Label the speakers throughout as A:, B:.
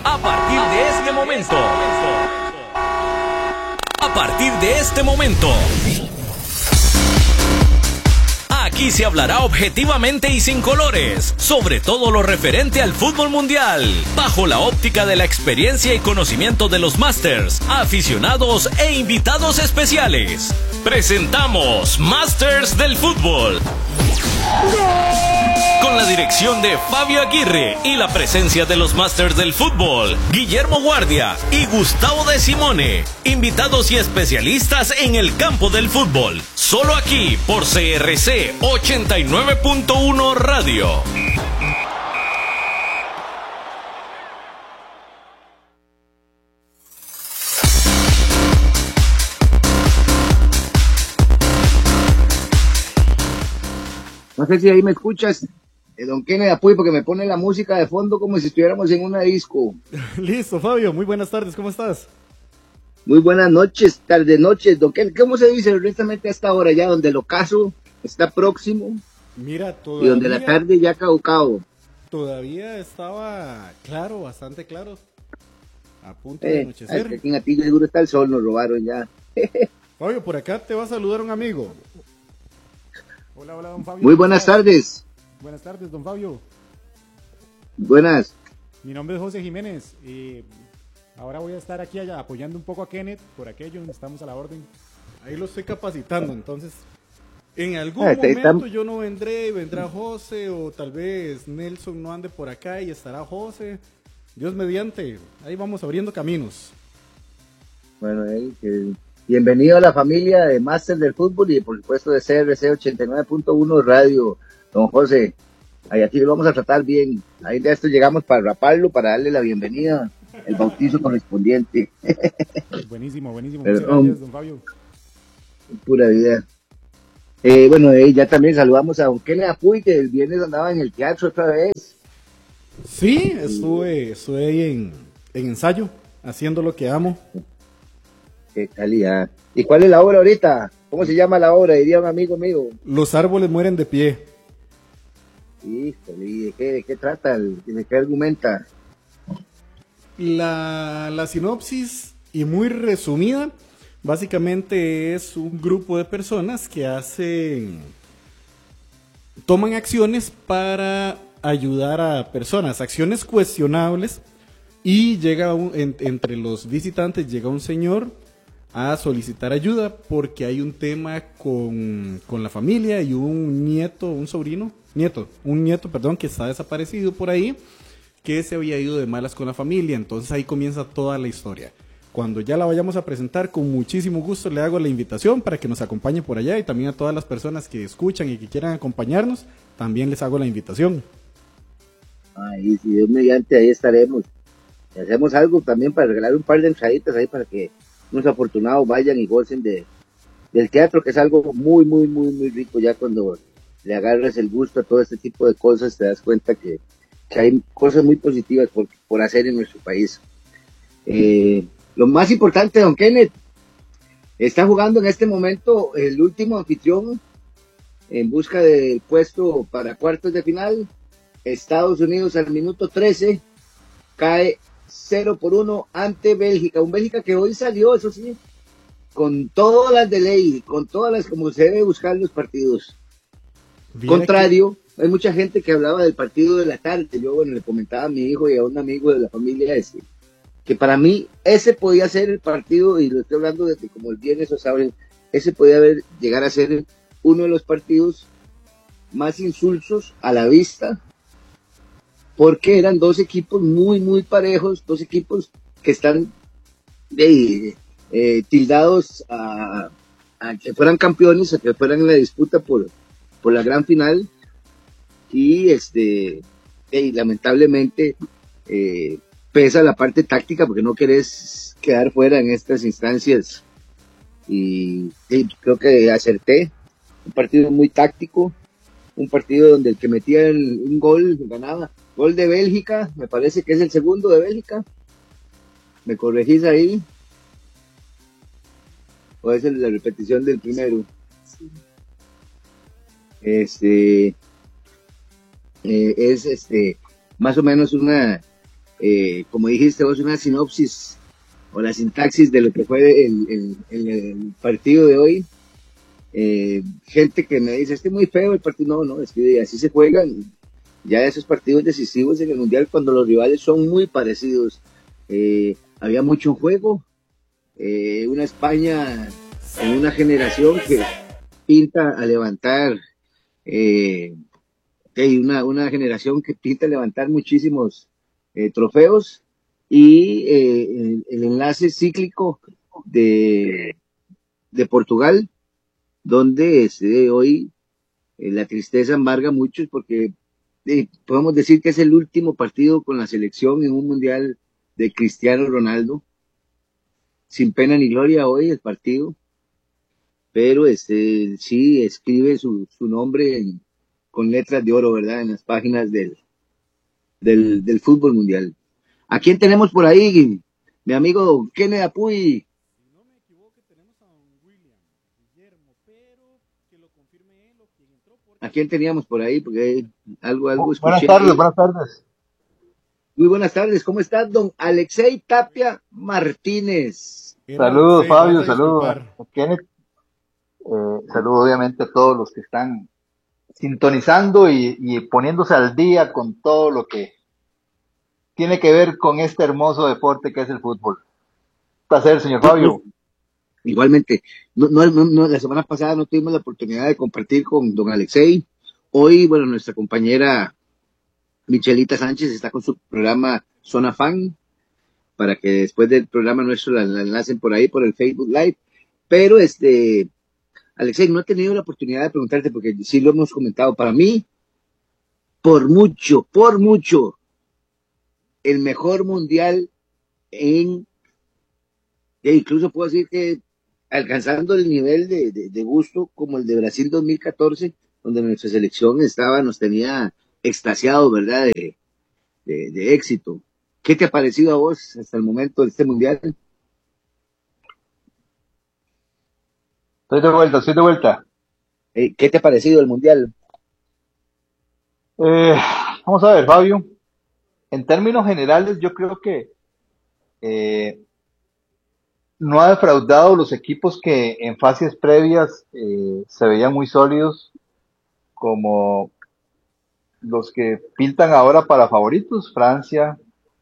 A: A partir de este momento. A partir de este momento. Aquí se hablará objetivamente y sin colores sobre todo lo referente al fútbol mundial, bajo la óptica de la experiencia y conocimiento de los Masters, aficionados e invitados especiales. Presentamos Masters del Fútbol. Con la dirección de Fabio Aguirre y la presencia de los Masters del Fútbol, Guillermo Guardia y Gustavo de Simone, invitados y especialistas en el campo del fútbol, solo aquí por CRC 89.1 Radio.
B: No sé si ahí me escuchas, don Kenneth Apuy, porque me pone la música de fondo como si estuviéramos en una disco.
C: Listo, Fabio, muy buenas tardes, ¿cómo estás?
B: Muy buenas noches, tarde noches, don Kenneth. ¿Cómo se dice honestamente hasta ahora ya, donde el ocaso está próximo?
C: Mira, todavía,
B: y donde la tarde ya ha caducado.
C: Todavía estaba claro, bastante claro, a punto de anochecer.
B: Aquí en Atillo seguro está el sol, nos robaron ya.
C: Fabio, por acá te va a saludar un amigo. Hola, hola, don Fabio.
B: Muy buenas tardes.
C: Buenas tardes, don Fabio.
B: Buenas.
C: Mi nombre es José Jiménez. Ahora voy a estar aquí allá apoyando un poco a Kenneth por aquello, estamos a la orden. Ahí lo estoy capacitando, entonces en algún momento yo no vendré, vendrá José, o tal vez Nelson no ande por acá y estará José. Dios mediante, ahí vamos abriendo caminos.
B: Bueno, bienvenido a la familia de Máster del Fútbol y por supuesto de CRC 89.1 Radio, don José. Ahí aquí lo vamos a tratar bien. Ahí de esto llegamos para raparlo, para darle la bienvenida, el bautizo correspondiente.
C: Buenísimo, buenísimo.
B: Pero,
C: muchas gracias, don Fabio.
B: Pura vida. Bueno, ya también saludamos a don Kenneth Apuy, que el viernes andaba en el teatro otra vez.
C: Sí, estuve ahí en ensayo, haciendo lo que amo.
B: Qué calidad. ¿Y cuál es la obra ahorita? ¿Cómo se llama la obra? Diría un amigo mío.
C: Los árboles mueren de pie.
B: Híjole, ¿y de qué trata? ¿De qué argumenta?
C: La sinopsis, y muy resumida, básicamente es un grupo de personas que toman acciones para ayudar a personas, acciones cuestionables, y llega entre los visitantes llega un señor a solicitar ayuda porque hay un tema con la familia y un nieto que está desaparecido por ahí, que se había ido de malas con la familia. Entonces ahí comienza toda la historia. Cuando ya la vayamos a presentar, con muchísimo gusto le hago la invitación para que nos acompañe por allá, y también a todas las personas que escuchan y que quieran acompañarnos, también les hago la invitación.
B: Ay, si Dios mediante, ahí estaremos. Y hacemos algo también para regalar un par de entraditas ahí para que unos afortunados vayan y gocen del teatro, que es algo muy, muy, muy, muy rico. Ya cuando le agarras el gusto a todo este tipo de cosas, te das cuenta que hay cosas muy positivas por hacer en nuestro país. Lo más importante, don Kenneth, está jugando en este momento el último anfitrión en busca del puesto para cuartos de final. Estados Unidos al minuto 13 cae 0-1 ante Bélgica. Un Bélgica que hoy salió, eso sí, con todas las de ley, con todas las como se debe buscar los partidos. Contrario, hay mucha gente que hablaba del partido de la tarde. Yo, le comentaba a mi hijo y a un amigo de la familia que para mí ese podía ser el partido, y lo estoy hablando desde como el viernes o sábado, ese podía llegar a ser uno de los partidos más insulsos a la vista, porque eran dos equipos muy, muy parejos, dos equipos que están tildados a que fueran campeones, a que fueran en la disputa por la gran final, y lamentablemente pesa la parte táctica porque no querés quedar fuera en estas instancias, y creo que acerté. Un partido muy táctico, un partido donde el que metía un gol ganaba. Gol de Bélgica, me parece que es el segundo de Bélgica. ¿Me corregís ahí? ¿O es la repetición del primero? Sí. Es más o menos una como dijiste vos, una sinopsis o la sintaxis de lo que fue el partido de hoy. Gente que me dice, es muy feo el partido. No, es que así se juegan ya esos partidos decisivos en el Mundial cuando los rivales son muy parecidos. Había mucho juego, una España en una generación que pinta a levantar, una generación que pinta a levantar muchísimos trofeos, y el enlace cíclico de Portugal, donde hoy la tristeza embarga a muchos porque podemos decir que es el último partido con la selección en un mundial de Cristiano Ronaldo. Sin pena ni gloria hoy el partido, pero sí escribe su nombre con letras de oro, ¿verdad? En las páginas del fútbol mundial. ¿A quién tenemos por ahí? Mi amigo Kenneth Apuy.
C: Si no me equivoco, tenemos a don William Guillermo, pero que lo confirme él o quien entró.
B: ¿A quién teníamos por ahí? Porque algo
D: Buenas
B: escuché.
D: tardes, buenas tardes.
B: Muy buenas tardes, ¿cómo estás, don Alexei Tapia Martínez?
D: Saludos, Fabio, saludos a Kenneth. Saludos obviamente a todos los que están sintonizando y poniéndose al día con todo lo que tiene que ver con este hermoso deporte que es el fútbol. Un placer, señor Fabio.
B: Igualmente, la semana pasada no tuvimos la oportunidad de compartir con don Alexei. Hoy, bueno, nuestra compañera Michelita Sánchez está con su programa Zona Fan, para que después del programa nuestro la enlacen por ahí, por el Facebook Live. Pero Alexei, no he tenido la oportunidad de preguntarte, porque sí lo hemos comentado. Para mí, por mucho, el mejor mundial incluso puedo decir que alcanzando el nivel de gusto como el de Brasil 2014, donde nuestra selección nos tenía extasiados, ¿verdad? De éxito. ¿Qué te ha parecido a vos hasta el momento de este mundial?
D: Estoy de vuelta.
B: ¿Qué te ha parecido el mundial?
D: Vamos a ver, Fabio. En términos generales, yo creo que no ha defraudado los equipos que en fases previas se veían muy sólidos, como los que pintan ahora para favoritos: Francia,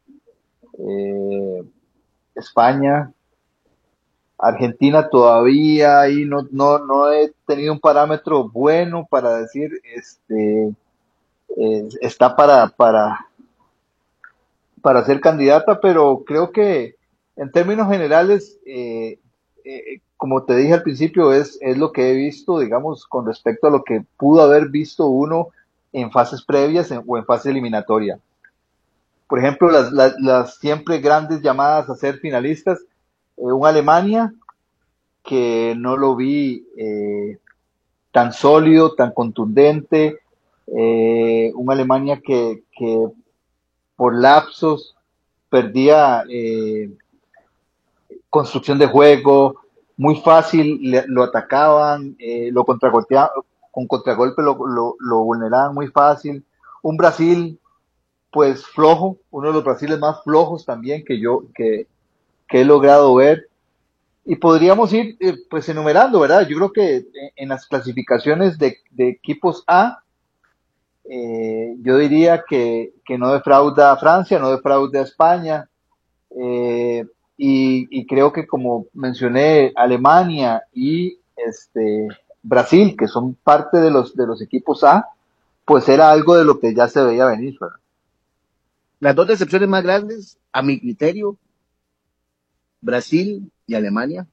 D: España, Argentina. Todavía ahí no he tenido un parámetro bueno para decir está para ser candidata, pero creo que en términos generales, como te dije al principio, es lo que he visto, digamos, con respecto a lo que pudo haber visto uno en fases previas o en fase eliminatoria. Por ejemplo, las siempre grandes llamadas a ser finalistas, un Alemania que no lo vi tan sólido, tan contundente, un Alemania que por lapsos perdía construcción de juego, muy fácil lo atacaban, lo contragolpeaban, con contragolpe lo vulneraban muy fácil. Un Brasil pues flojo, uno de los Brasiles más flojos también que he logrado ver. Y podríamos ir pues enumerando, ¿verdad? Yo creo que en las clasificaciones de equipos A, yo diría que no defrauda a Francia, no defrauda a España, y creo que, como mencioné, Alemania y Brasil, que son parte de los equipos A, pues era algo de lo que ya se veía venir, ¿verdad?
B: Las dos decepciones más grandes, a mi criterio, Brasil y Alemania.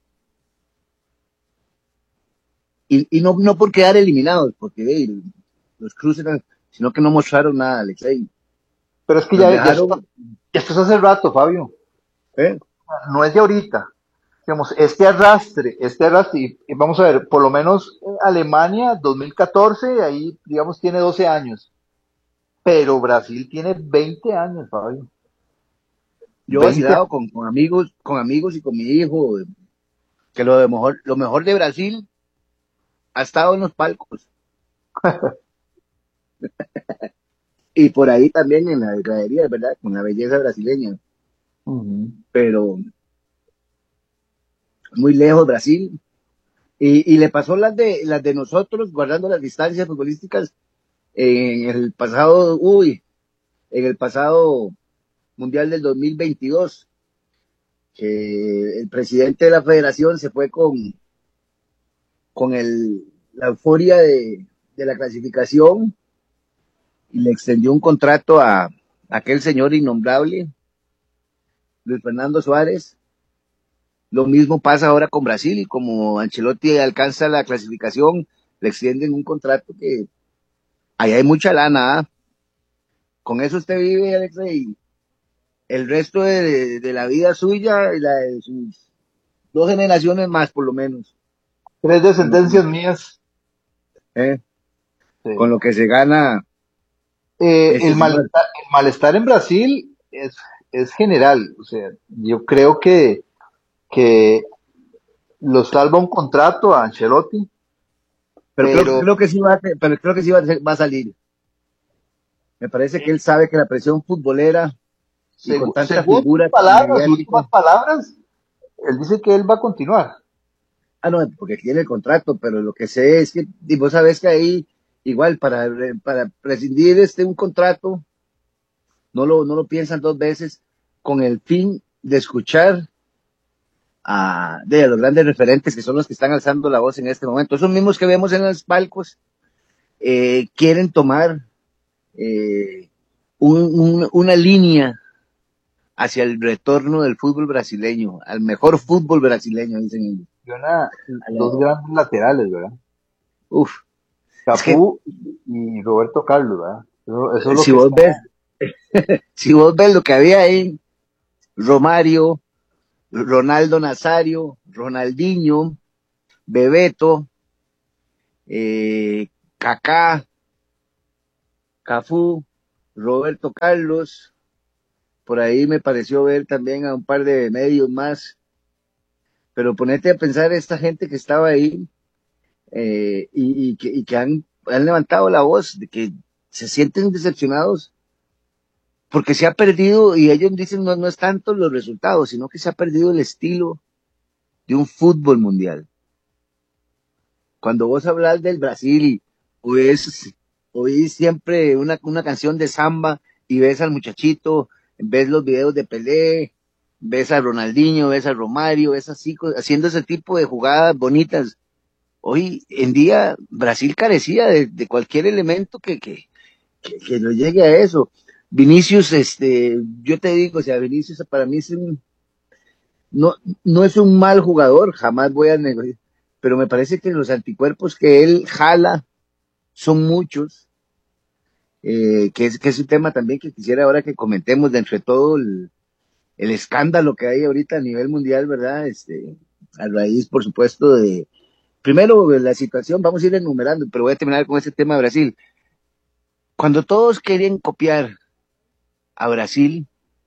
B: Y no por quedar eliminados, porque los cruces, sino que no mostraron nada, Alexei.
D: Pero es que esto es hace rato, Fabio. No es de ahorita. Digamos, este arrastre, y vamos a ver, por lo menos Alemania 2014, ahí, digamos, tiene 12 años. Pero Brasil tiene 20 años, Fabio.
B: Yo he vacilado con amigos y con mi hijo, que lo mejor de Brasil ha estado en los palcos. y por ahí también en la gradería, ¿verdad? Con la belleza brasileña. Pero muy lejos Brasil. Y le pasó las de nosotros, guardando las distancias futbolísticas, en el pasado Mundial del 2022, que el presidente de la federación se fue con la euforia de la clasificación y le extendió un contrato a aquel señor innombrable, Luis Fernando Suárez. Lo mismo pasa ahora con Brasil, como Ancelotti alcanza la clasificación, le extienden un contrato que ahí hay mucha lana, ¿eh? Con eso usted vive, Alex, y el resto de la vida suya y la de sus 2 generaciones más, por lo menos.
D: 3 de sentencias mías.
B: Sí. Con lo que se gana.
D: El malestar en Brasil es general. O sea, yo creo que lo salva un contrato a Ancelotti.
B: Pero creo que sí va a salir. Me parece que él sabe que la presión futbolera y con tanta figura.
D: Sus últimas palabras, él dice que él va a continuar.
B: No, porque tiene el contrato, pero lo que sé es que, y vos sabés que ahí, igual, para prescindir un contrato, no lo piensan 2 veces, con el fin de escuchar a los grandes referentes, que son los que están alzando la voz en este momento. Esos mismos que vemos en los palcos, quieren tomar una línea hacia el retorno del fútbol brasileño, al mejor fútbol brasileño, dicen ellos.
D: 2 grandes laterales, ¿verdad?
B: Uf.
D: Cafú y Roberto Carlos, ¿verdad? Eso es lo
B: si vos ves, si vos ves lo que había ahí, Romario, Ronaldo Nazario, Ronaldinho, Bebeto, Kaká, Cafú, Roberto Carlos, por ahí me pareció ver también a un par de medios más, pero ponete a pensar esta gente que estaba ahí, y que han levantado la voz, de que se sienten decepcionados porque se ha perdido, y ellos dicen no es tanto los resultados, sino que se ha perdido el estilo de un fútbol mundial. Cuando vos hablas del Brasil y oís siempre una canción de samba y ves al muchachito, ves los videos de Pelé, ves a Ronaldinho, ves a Romario, ves así, haciendo ese tipo de jugadas bonitas. Hoy en día Brasil carecía de cualquier elemento que lo llegue a eso. Vinicius, yo te digo, o sea, Vinicius para mí es no es un mal jugador, jamás voy a negociar, pero me parece que los anticuerpos que él jala son muchos, que es un tema también que quisiera ahora que comentemos de entre todo el escándalo que hay ahorita a nivel mundial, ¿verdad? A raíz, por supuesto, primero la situación, vamos a ir enumerando, pero voy a terminar con ese tema de Brasil. Cuando todos querían copiar a Brasil,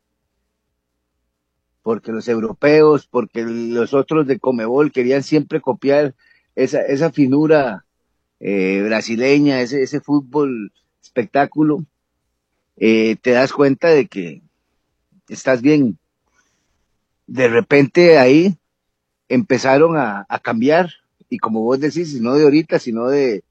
B: porque los europeos, porque los otros de Conmebol querían siempre copiar esa finura brasileña, ese fútbol espectáculo, te das cuenta de que estás bien. De repente ahí empezaron a cambiar, y como vos decís, no de ahorita, sino de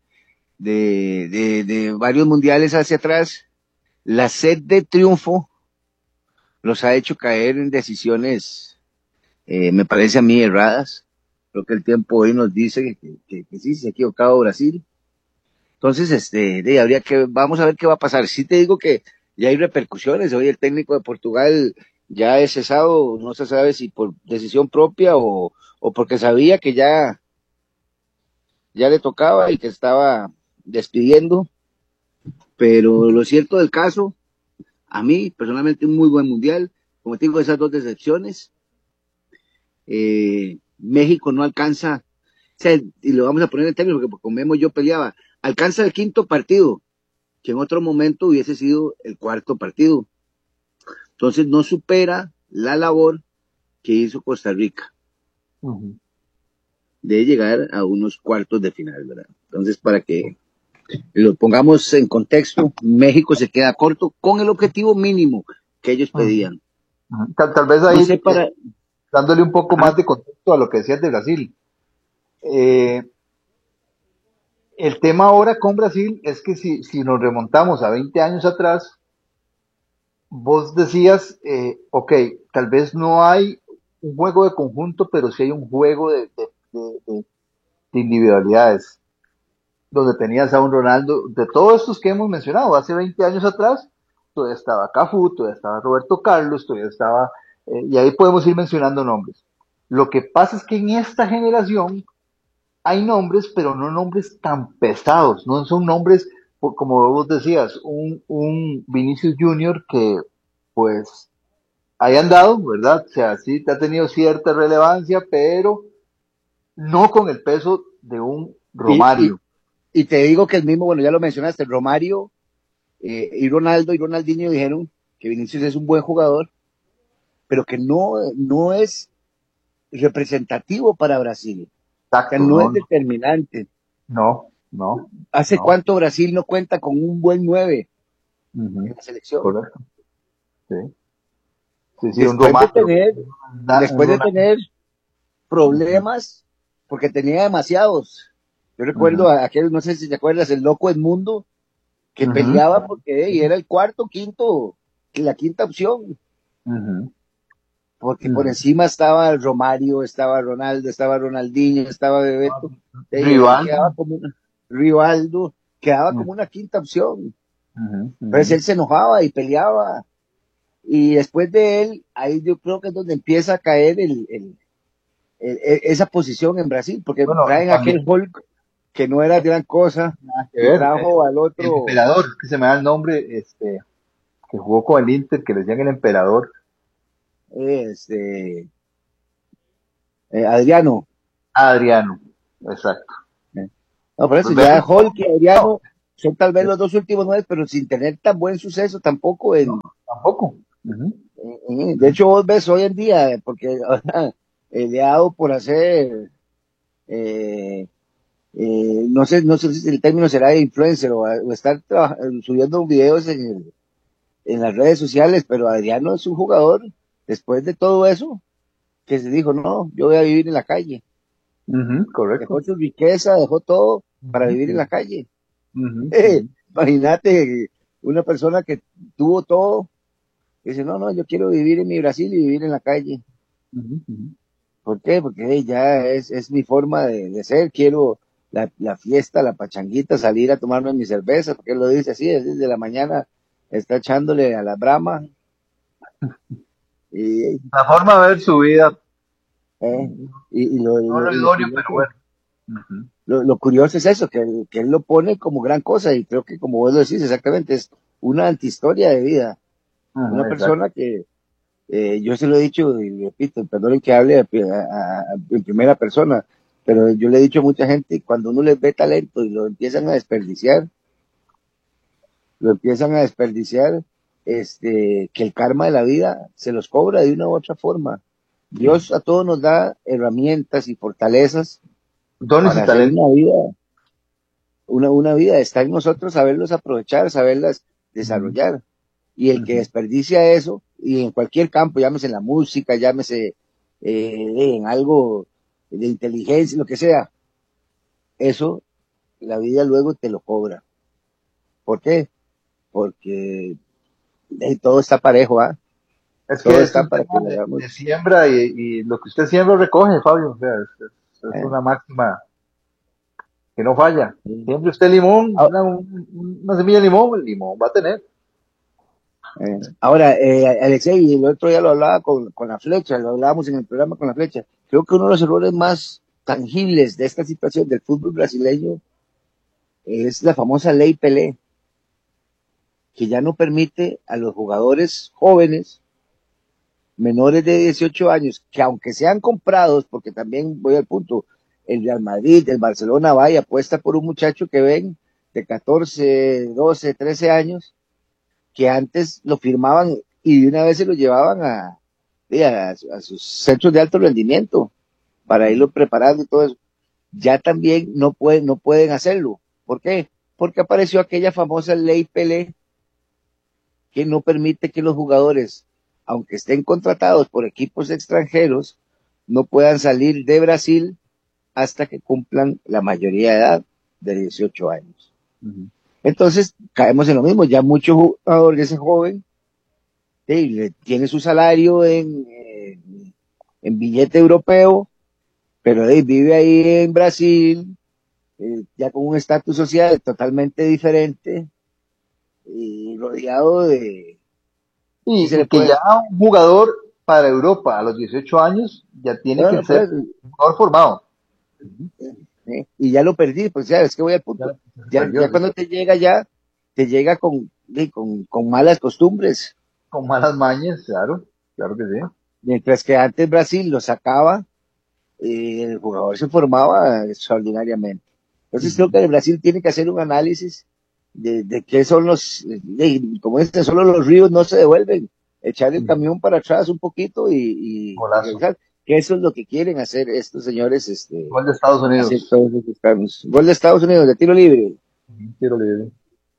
B: varios mundiales hacia atrás, la sed de triunfo los ha hecho caer en decisiones, me parece a mí, erradas. Creo que el tiempo hoy nos dice que sí, se ha equivocado Brasil. Entonces, vamos a ver qué va a pasar. Sí te digo que ya hay repercusiones. Hoy el técnico de Portugal ya es cesado, no se sabe si por decisión propia o porque sabía que ya le tocaba y que estaba despidiendo. Pero lo cierto del caso, a mí personalmente un muy buen mundial. Como te digo, esas 2 decepciones. México no alcanza, o sea, y lo vamos a poner en términos porque con Memo yo peleaba, alcanza el 5º partido, que en otro momento hubiese sido el 4º partido. Entonces no supera la labor que hizo Costa Rica de llegar a unos cuartos de final, ¿verdad? Entonces, para que lo pongamos en contexto, México se queda corto con el objetivo mínimo que ellos pedían.
D: Tal vez ahí,
B: no sé para...
D: dándole un poco más de contexto a lo que decías de Brasil. El tema ahora con Brasil es que si nos remontamos a 20 años atrás, vos decías, ok, tal vez no hay un juego de conjunto, pero sí hay un juego de individualidades, donde tenías a un Ronaldo, de todos estos que hemos mencionado, hace 20 años atrás, todavía estaba Cafú, todavía estaba Roberto Carlos, todavía estaba, y ahí podemos ir mencionando nombres. Lo que pasa es que en esta generación hay nombres, pero no nombres tan pesados, no son nombres, como vos decías, un Vinicius Junior que, pues, ahí han dado, ¿verdad? O sea, sí ha tenido cierta relevancia, pero no con el peso de un Romario.
B: Y te digo que el mismo, bueno, ya lo mencionaste, Romario y Ronaldo y Ronaldinho dijeron que Vinicius es un buen jugador, pero que no es representativo para Brasil.
D: Exacto,
B: o sea, no es determinante.
D: No.
B: ¿Hace cuánto Brasil no cuenta con un buen 9 en la selección?
D: Correcto. Sí,
B: después de tener problemas, porque tenía demasiados. Yo recuerdo a aquel, no sé si te acuerdas, el loco Edmundo, que peleaba porque era el cuarto, quinto, la quinta opción. Porque por encima estaba Romario, estaba Ronaldo, estaba Ronaldinho, estaba Bebeto. Rivaldo, quedaba como una quinta opción. Entonces él se enojaba y peleaba. Y después de él, ahí yo creo que es donde empieza a caer esa posición en Brasil, porque traen aquel Hulk que no era gran cosa,
D: que
B: trajo al otro...
D: El emperador, que se me da el nombre, que jugó con el Inter, que le decían el emperador.
B: Adriano,
D: exacto.
B: No, por eso ya Hulk y Adriano son tal vez los dos últimos 9, pero sin tener tan buen suceso tampoco.
D: Tampoco.
B: De hecho, vos ves hoy en día, porque le ha dado por hacer, no sé si el término será de influencer o estar subiendo videos en las redes sociales, pero Adriano es un jugador, después de todo eso, que se dijo, no, yo voy a vivir en la calle.
D: Correcto.
B: Dejó su riqueza, dejó todo para vivir en la calle. Imagínate una persona que tuvo todo, dice, no, yo quiero vivir en mi Brasil y vivir en la calle. ¿Por qué? Porque ya es mi forma de ser, quiero la fiesta, la pachanguita, salir a tomarme mi cerveza, porque él lo dice así, desde la mañana está echándole a la brama. Y
D: la forma de ver su vida.
B: No
D: lo idóneo, pero bueno.
B: Lo curioso es eso, que él lo pone como gran cosa, y creo que como vos lo decís exactamente, es una antihistoria de vida. Una persona que yo se lo he dicho y repito, perdonen que hable en primera persona, pero yo le he dicho a mucha gente, cuando uno les ve talento y lo empiezan a desperdiciar, que el karma de la vida se los cobra de una u otra forma. Dios a todos nos da herramientas y fortalezas
D: dones
B: para hacer una vida, está en nosotros saberlos aprovechar, saberlas desarrollar. Y el que desperdicia eso, y en cualquier campo, llámese en la música, llámese en algo de inteligencia, lo que sea, eso la vida luego te lo cobra. ¿Por qué? Porque todo está parejo, ¿ah?
D: Es que está para que de siembra y lo que usted siembra recoge, Fabio. O sea, es una máxima que no falla. Siempre usted limón, una semilla de limón, el limón va a tener.
B: Ahora, Alexei, el otro día lo hablaba con la flecha, lo hablábamos en el programa con la flecha. Creo que uno de los errores más tangibles de esta situación del fútbol brasileño es la famosa ley Pelé, que ya no permite a los jugadores jóvenes, menores de 18 años, que aunque sean comprados, porque también voy al punto, el Real Madrid, el Barcelona va y apuesta por un muchacho que ven de 14, 12, 13 años, que antes lo firmaban y de una vez se lo llevaban a sus centros de alto rendimiento para irlo preparando y todo eso. Ya también no pueden hacerlo. ¿Por qué? porque apareció aquella famosa ley Pelé que no permite que los jugadores, aunque estén contratados por equipos extranjeros, no puedan salir de Brasil hasta que cumplan la mayoría de edad de 18 años. Uh-huh. Entonces, caemos en lo mismo, ya mucho jugador de ese joven tiene su salario en billete europeo, pero vive ahí en Brasil, ya con un estatus social totalmente diferente, y rodeado de...
D: Y que ya un jugador para Europa a los 18 años ya tiene que ser un jugador formado.
B: Y ya lo perdí, pues ya es que voy al punto. Ya cuando te llega con malas costumbres.
D: Con malas mañas, claro que sí.
B: Mientras que antes Brasil lo sacaba, el jugador se formaba extraordinariamente. Entonces creo que el Brasil tiene que hacer un análisis de qué son como solo los ríos no se devuelven, echar el camión para atrás un poquito y regresar, que eso es lo que quieren hacer estos señores.
D: Gol de Estados Unidos.
B: Gol de Estados Unidos, de tiro libre.
D: Tiro libre.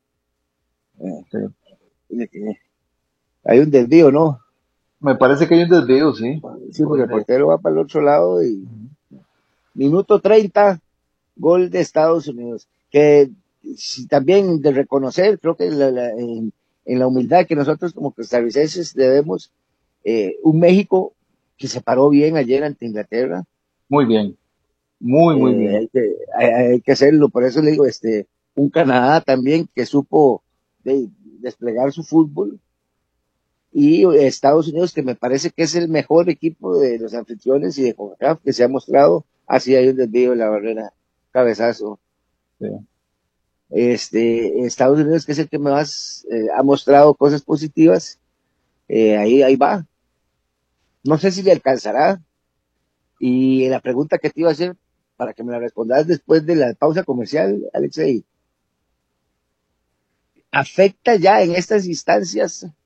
B: Hay un desvío, ¿no?
D: Me parece que hay un desvío, sí.
B: Sí, porque el portero va para el otro lado y... Minuto 30, gol de Estados Unidos. Que también de reconocer, creo que en la humildad que nosotros como costarricenses debemos, un México que se paró bien ayer ante Inglaterra.
D: Muy bien. Muy bien.
B: Hay que hacerlo, por eso le digo, un Canadá también que supo desplegar su fútbol, y Estados Unidos, que me parece que es el mejor equipo de los anfitriones y de CONCACAF que se ha mostrado. Así hay un desvío en la barrera, cabezazo.
D: Sí.
B: Estados Unidos, que es el que más ha mostrado cosas positivas, ahí va. No sé si le alcanzará. Y la pregunta que te iba a hacer, para que me la respondas después de la pausa comercial, Alexei, ¿afecta ya en estas instancias